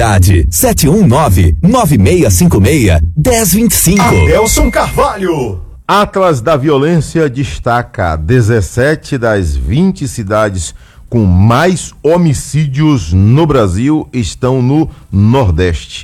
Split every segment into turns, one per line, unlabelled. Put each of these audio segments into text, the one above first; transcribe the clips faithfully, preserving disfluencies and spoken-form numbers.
cidade. sete um nove, nove seis cinco seis, um zero dois cinco.
Adelson Carvalho.
Atlas da Violência destaca dezessete das vinte cidades com mais homicídios no Brasil estão no Nordeste.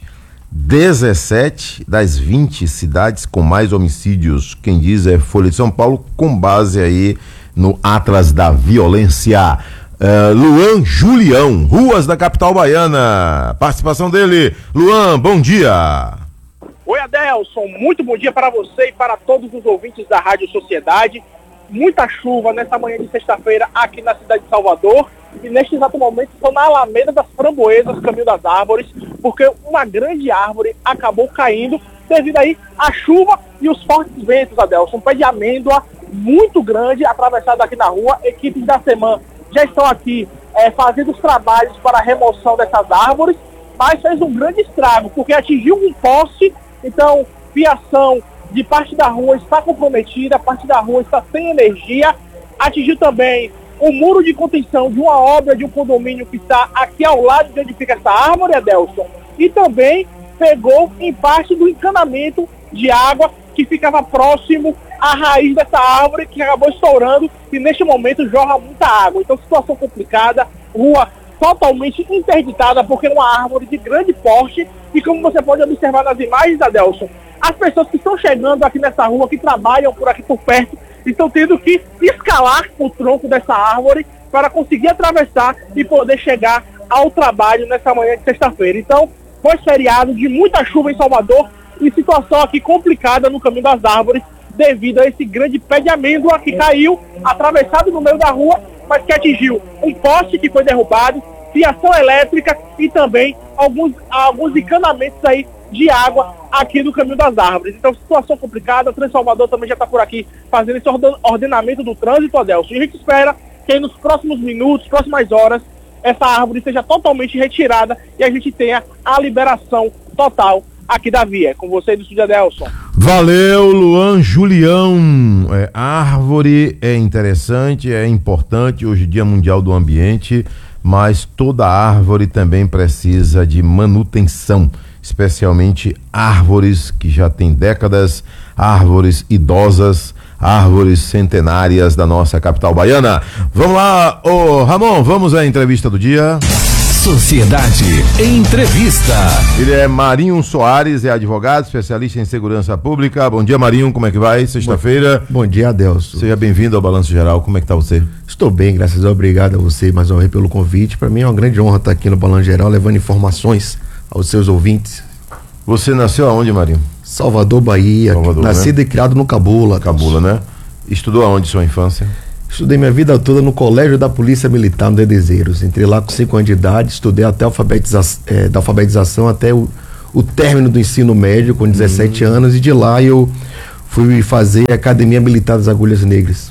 dezessete das vinte cidades com mais homicídios, quem diz é Folha de São Paulo, com base aí no Atlas da Violência. Uh, Luan Julião, ruas da capital baiana, participação dele. Luan, bom dia.
Oi, Adelson, muito bom dia para você e para todos os ouvintes da Rádio Sociedade. Muita chuva nessa manhã de sexta-feira aqui na cidade de Salvador, e neste exato momento estou na Alameda das Framboesas, caminho das árvores, porque uma grande árvore acabou caindo devido aí à chuva e os fortes ventos, Adelson. Um pé de amêndoa muito grande atravessado aqui na rua. Equipes da SEMAN já estão aqui é, fazendo os trabalhos para a remoção dessas árvores, mas fez um grande estrago, porque atingiu um poste. Então, fiação de parte da rua está comprometida, a parte da rua está sem energia. Atingiu também o muro de contenção de uma obra de um condomínio que está aqui ao lado de onde fica essa árvore, Adelson. E também pegou em parte do encanamento de água que ficava próximo à raiz dessa árvore, que acabou estourando e neste momento jorra muita água. Então, situação complicada, rua totalmente interditada, porque é uma árvore de grande porte. E como você pode observar nas imagens, Adelson, as pessoas que estão chegando aqui nessa rua, que trabalham por aqui por perto, estão tendo que escalar o tronco dessa árvore para conseguir atravessar e poder chegar ao trabalho nessa manhã de sexta-feira. Então, foi feriado de muita chuva em Salvador e situação aqui complicada no caminho das árvores devido a esse grande pé de amêndoa que caiu atravessado no meio da rua, mas que atingiu um poste que foi derrubado, fiação elétrica e também alguns, alguns encanamentos aí de água aqui no caminho das árvores. Então, situação complicada. A Transsalvador também já está por aqui fazendo esse ordenamento do trânsito, Adelson. E a gente espera que aí nos próximos minutos, próximas horas, essa árvore seja totalmente retirada e a gente tenha a liberação total aqui da via. É com você do estúdio, Adelson.
Valeu, Luan Julião. É, árvore é interessante, é importante, hoje Dia Mundial do Ambiente, mas toda árvore também precisa de manutenção, especialmente árvores que já têm décadas, árvores idosas, árvores centenárias da nossa capital baiana. Vamos lá, ô Ramon, vamos à entrevista do dia.
Sociedade Entrevista.
Ele é Marinho Soares, é advogado, especialista em segurança pública. Bom dia, Marinho, como é que vai? Sexta-feira.
Bom, bom dia, Adelson.
Seja bem-vindo ao Balanço Geral, como é que tá você?
Estou bem, graças a Deus. Obrigado a você mais uma vez pelo convite. Para mim é uma grande honra estar aqui no Balanço Geral, levando informações aos seus ouvintes.
Você nasceu aonde, Marinho?
Salvador, Bahia. Salvador, nascido, né? E criado no Cabula.
Cabula, né? Estudou aonde sua infância?
Estudei minha vida toda no Colégio da Polícia Militar, no Dedezeiros. Entrei lá com cinco anos de idade, estudei até a alfabetiza é, da alfabetização até o, o término do ensino médio, com dezessete uhum. anos, e de lá eu fui fazer a Academia Militar das Agulhas Negras.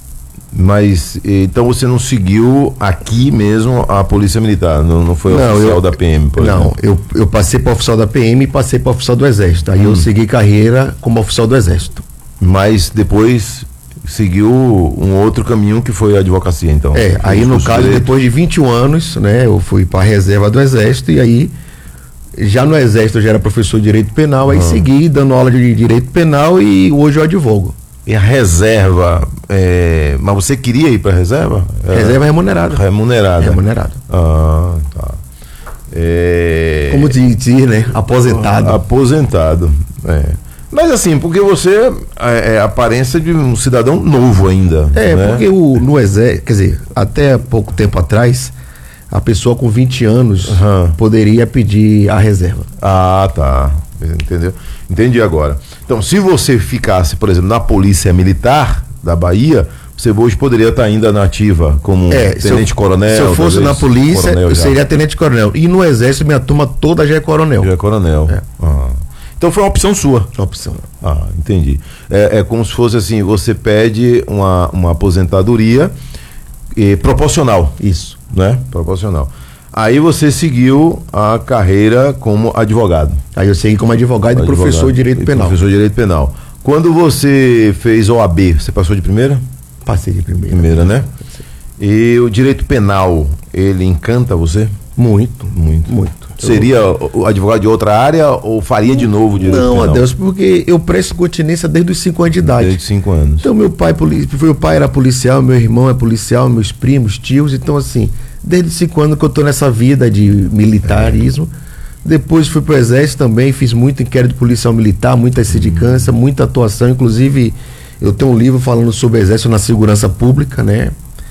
Mas, então você não seguiu aqui mesmo a Polícia Militar, não, não foi
não,
oficial
eu,
da P M, por
não,
exemplo?
Não, eu, eu passei para oficial da P M e passei para oficial do Exército. Aí hum. eu segui carreira como oficial do Exército.
Mas depois seguiu um outro caminho que foi a advocacia, então.
É, aí no caso, direito. Depois de vinte e um anos, né, eu fui para a reserva do Exército e aí, já no Exército eu já era professor de Direito Penal, aí ah. segui dando aula de Direito Penal e hoje eu advogo.
E a reserva, é... mas você queria ir para a reserva?
Era... Reserva remunerada.
Remunerada.
Remunerada.
Ah, tá. É...
Como diz, né? Aposentado.
Ah, aposentado, é. Mas assim, porque você é, é a aparência de um cidadão novo ainda.
É,
né?
porque o, no exército, quer dizer, até pouco tempo atrás, a pessoa com vinte anos uhum. poderia pedir a reserva.
Ah, tá. Entendeu? Entendi agora. Então, se você ficasse, por exemplo, na Polícia Militar da Bahia, você hoje poderia estar ainda na ativa como é, tenente-coronel.
Se eu fosse na polícia, eu seria tenente-coronel. E no exército, minha turma toda já é coronel.
Já é coronel. É. Ah. Então foi uma opção sua.
Uma opção.
Ah, entendi. É, é como se fosse assim, você pede uma, uma aposentadoria eh, proporcional.
Isso.
Né? Proporcional. Aí você seguiu a carreira como advogado.
Aí eu segui como advogado, advogado e professor de Direito Penal.
Professor de Direito Penal. Quando você fez O A B, você passou de primeira?
Passei de primeira.
Primeira, né? E o Direito Penal, ele encanta você?
Muito, muito, muito.
seria o advogado de outra área ou faria de novo o direito
Não,
penal?
Adeus, porque eu presto continência desde os cinco anos de idade.
Desde cinco anos.
Então meu pai, meu pai era policial, meu irmão é policial, meus primos, tios, então assim, desde os cinco anos que eu tô nessa vida de militarismo. É. Depois fui pro exército também, fiz muito inquérito policial militar, muita sindicância, hum. muita atuação, inclusive eu tenho um livro falando sobre o exército na segurança pública, né?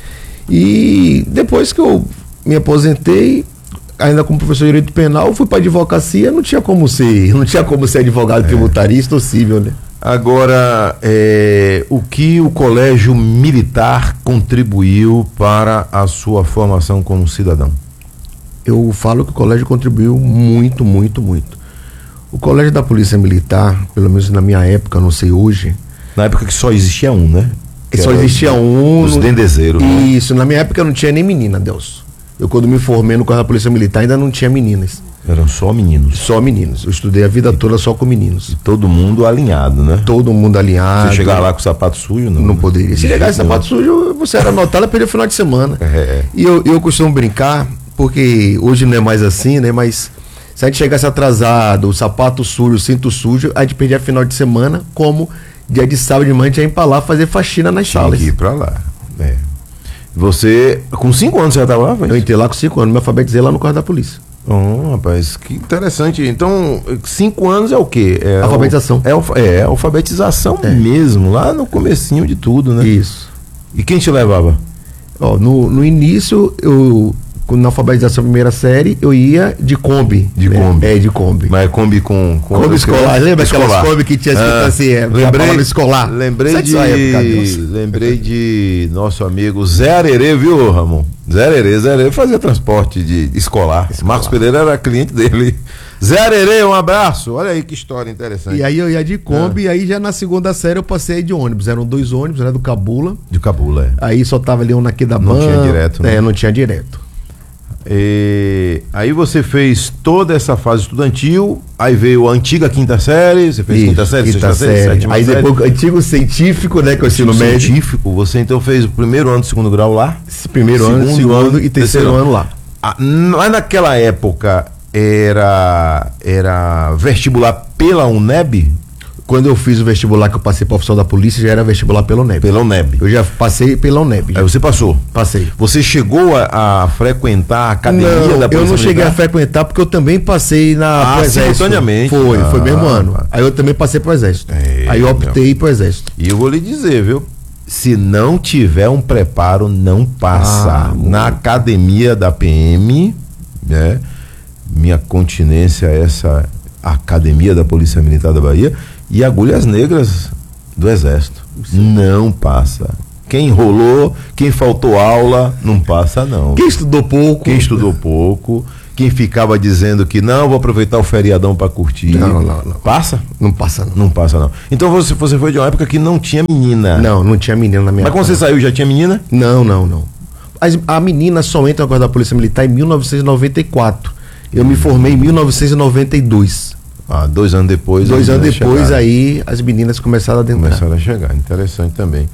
E depois que eu me aposentei, ainda como professor de direito penal, fui para advocacia, não tinha como ser, não tinha como ser advogado é. tributarista ou civil, né?
Agora, é, o que o colégio militar contribuiu para a sua formação como cidadão?
Eu falo que o colégio contribuiu muito, muito, muito. O colégio da Polícia Militar, pelo menos na minha época, não sei hoje...
Na época que só existia um, né?
Que só existia um...
Os dendezeiros. Né?
Isso, na minha época não tinha nem menina, Deus. Eu quando me formei no colégio da Polícia Militar ainda não tinha meninas.
Eram só meninos?
Só meninos. Eu estudei a vida e, toda só com meninos.
E todo mundo alinhado, né?
Todo mundo alinhado.
Você chegar lá com sapato sujo, não?
Não poderia. Se chegar com sapato sujo, você era anotado e perder o final de semana.
É.
E eu, eu costumo brincar... Porque hoje não é mais assim, né? Mas se a gente chegasse atrasado, o sapato sujo, o cinto sujo, a gente perdia final de semana, como dia de sábado de manhã a gente ia ir pra lá fazer faxina nas
Tinha
salas.
Que ir pra lá. É. Você, com cinco anos, você já estava lá?
Eu entrei lá com cinco anos, me alfabetizei lá no quarto da polícia.
Oh, rapaz, que interessante. Então, cinco anos é o quê? É
alfabetização.
O, é, é alfabetização é. mesmo, lá no comecinho de tudo, né?
Isso.
E quem te levava?
Ó, no, no início, eu... na alfabetização primeira série, eu ia de Kombi.
De
né?
Kombi.
É, de Kombi.
Mas Kombi com... com
Kombi escolar. Lembra
escolar.
aquelas Kombi que tinha escrito ah, assim, é,
lembrei,
escolar?
Lembrei de...
Época,
lembrei de nosso amigo Zé Arerê, viu, Ramon? Zé Arerê, Zé Arerê fazia transporte de escolar. escolar. Marcos Pereira era cliente dele. Zé Arerê, um abraço. Olha aí que história interessante.
E aí eu ia de Kombi, ah. e aí já na segunda série eu passei de ônibus. Eram dois ônibus, né, do Cabula.
De Cabula, é.
Aí só tava ali um na Quedaban.
Não tinha direto, né?
É, não tinha direto.
E aí você fez toda essa fase estudantil, aí veio a antiga quinta série, você fez Isso, quinta série,
quinta
sexta
série,
sétima
aí
série.
depois o antigo científico, né, que é o ensino médio.
Científico, você então fez o primeiro ano do segundo grau lá?
Primeiro
segundo
ano, segundo ano e terceiro, terceiro ano lá.
Ah, mas naquela época era, era vestibular pela UNEB?
Quando eu fiz o vestibular que eu passei para oficial da polícia, já era vestibular pela UNEB.
Pela UNEB.
Eu já passei pela UNEB. Já.
Aí você passou?
Passei.
Você chegou a, a frequentar a academia
não,
da Polícia
eu não cheguei
Militar?
a frequentar porque eu também passei na
ah, simultaneamente.
Foi,
ah,
foi mesmo ano.
Ah,
Aí eu também passei pro exército.
É,
Aí eu optei pro exército.
E eu vou lhe dizer, viu? Se não tiver um preparo, não passa. Ah, na academia da P M, né? Minha continência é essa academia da Polícia Militar da Bahia e Agulhas Negras do Exército. Sim. Não passa. Quem enrolou, quem faltou aula, não passa não.
Quem estudou pouco.
Quem estudou pouco, quem ficava dizendo que não, vou aproveitar o feriadão para curtir.
Não, não, não.
Passa?
Não passa não.
Não passa não. Então você, você foi de uma época que não tinha menina.
Não, não tinha menina na minha
Mas quando você saiu já tinha menina?
Não, não, não. As, a menina só entra agora da Polícia Militar em mil novecentos e noventa e quatro. Eu me formei em mil novecentos e noventa e dois.
Ah, dois anos depois.
Dois anos depois, chegaram. Aí as meninas começaram a adentrar.
Começaram a chegar, interessante também.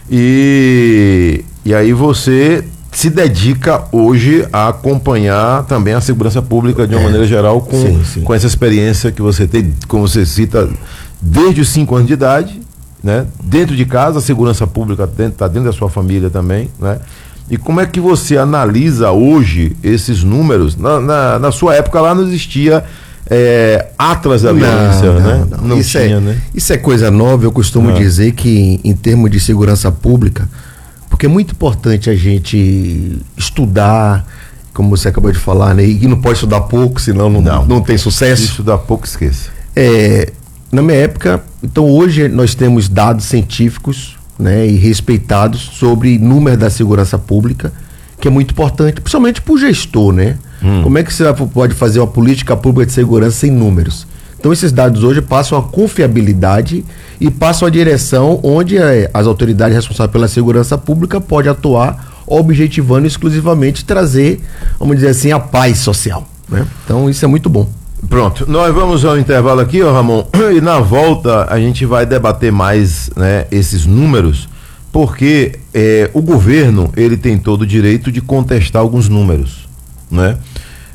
E, e aí você se dedica hoje a acompanhar também a segurança pública de uma é. maneira geral com, sim, sim. com essa experiência que você tem, como você cita, desde os cinco anos de idade, né? Dentro de casa, a segurança pública está dentro, tá dentro da sua família também, né? E como é que você analisa hoje esses números? Na, na, na sua época lá não existia é, atlas da violência, não, né?
Não, não.
Não
isso,
tinha,
é,
né? Isso
é coisa nova, eu costumo ah. dizer que em, em termos de segurança pública, porque é muito importante a gente estudar, como você acabou de falar, né? E não pode estudar pouco, senão não, não. não tem sucesso.
Se estudar pouco, esqueça.
É, na minha época, então hoje nós temos dados científicos, né, e respeitados sobre número da segurança pública, que é muito importante, principalmente para o gestor, né? Hum. Como é que você pode fazer uma política pública de segurança sem números? Então esses dados hoje passam a confiabilidade e passam a direção onde é, as autoridades responsáveis pela segurança pública podem atuar, objetivando exclusivamente trazer, vamos dizer assim, a paz social, né? Então isso é muito bom.
Pronto, nós vamos ao intervalo aqui, ó, Ramon, e na volta a gente vai debater mais, né, esses números, porque é, o governo ele tem todo o direito de contestar alguns números, né?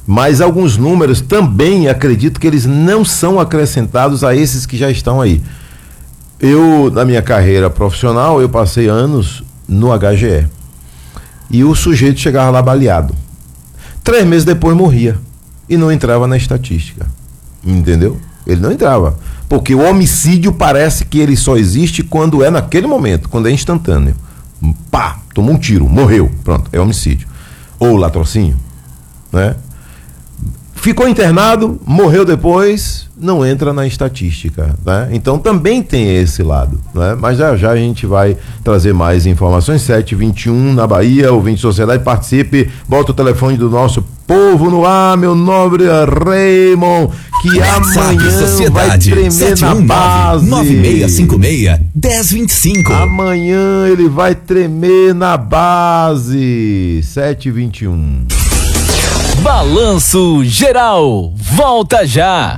Mas alguns números também acredito que eles não são acrescentados a esses que já estão aí. Eu, na minha carreira profissional, eu passei anos no H G E. E o sujeito chegava lá baleado. Três meses depois morria. E não entrava na estatística. Entendeu? Ele não entrava. Porque o homicídio parece que ele só existe quando é naquele momento, quando é instantâneo. Pá, tomou um tiro, morreu. Pronto, é homicídio. Ou latrocínio, né? Ficou internado, morreu depois, não entra na estatística, né? Então também tem esse lado, né? Mas já já a gente vai trazer mais informações. Sete e vinte e um na Bahia, ouvinte Sociedade, participe, bota o telefone do nosso povo no ar, meu nobre Raymond, que amanhã
Sociedade,
vai tremer na base.
nove seis cinco seis, um zero dois cinco.
Amanhã ele vai tremer na base. Sete e vinte e um.
Balanço Geral, volta já.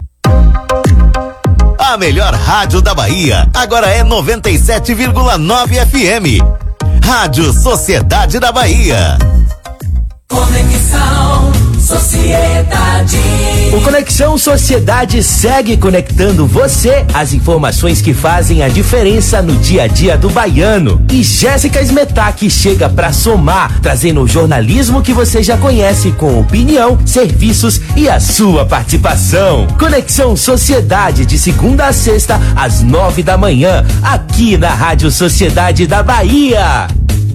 A melhor rádio da Bahia agora é noventa e sete vírgula nove F M. Rádio Sociedade da Bahia.
Conexão Sociedade.
O Conexão Sociedade segue conectando você às informações que fazem a diferença no dia a dia do baiano. E Jéssica Smetak chega para somar, trazendo o jornalismo que você já conhece com opinião, serviços e a sua participação. Conexão Sociedade de segunda a sexta às nove da manhã, aqui na Rádio Sociedade da Bahia.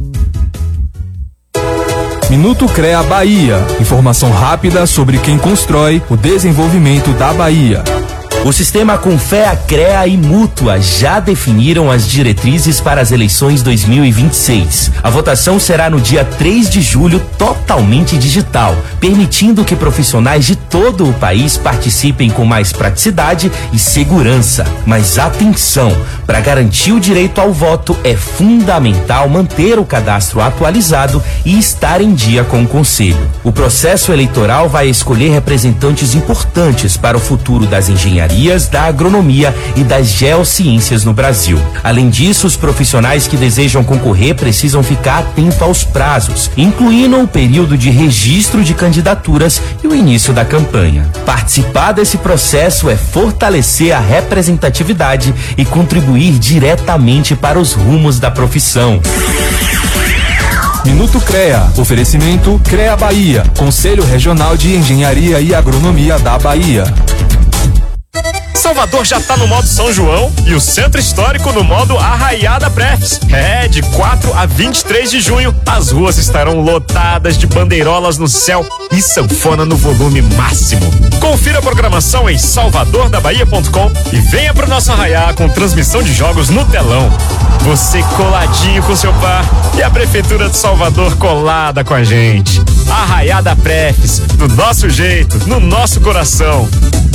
Minuto CREA Bahia. Informação rápida sobre quem constrói o desenvolvimento da Bahia.
O sistema Confea, CREA e Mútua já definiram as diretrizes para as eleições dois mil e vinte e seis. A votação será no dia três de julho, totalmente digital, permitindo que profissionais de todo o país participem com mais praticidade e segurança. Mas atenção, para garantir o direito ao voto é fundamental manter o cadastro atualizado e estar em dia com o Conselho. O processo eleitoral vai escolher representantes importantes para o futuro das engenharias, da agronomia e das geociências no Brasil. Além disso, os profissionais que desejam concorrer precisam ficar atentos aos prazos, incluindo o período de registro de candidaturas e o início da campanha. Participar desse processo é fortalecer a representatividade e contribuir diretamente para os rumos da profissão.
Minuto CREA. Oferecimento CREA Bahia, Conselho Regional de Engenharia e Agronomia da Bahia.
Salvador já tá no modo São João e o Centro Histórico no modo Arraiada Prefs. É, de quatro a vinte e três de junho, as ruas estarão lotadas de bandeirolas no céu e sanfona no volume máximo. Confira a programação em salvador da bahia ponto com e venha pro nosso Arraiá com transmissão de jogos no telão. Você coladinho com seu par e a Prefeitura de Salvador colada com a gente. Arraiada Prefs, do nosso jeito, no nosso coração.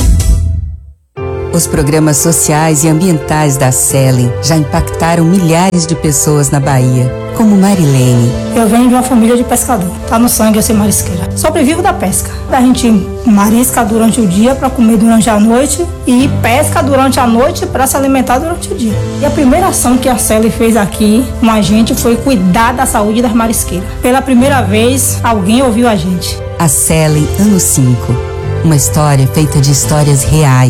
Os programas sociais e ambientais da Selen já impactaram milhares de pessoas na Bahia, como Marilene.
Eu venho de uma família de pescador. Tá no sangue eu ser marisqueira. Sobrevivo da pesca. A gente marisca durante o dia para comer durante a noite e pesca durante a noite para se alimentar durante o dia. E a primeira ação que a Selen fez aqui com a gente foi cuidar da saúde das marisqueiras. Pela primeira vez, alguém ouviu a gente.
A Selen, ano cinco. Uma história feita de histórias reais.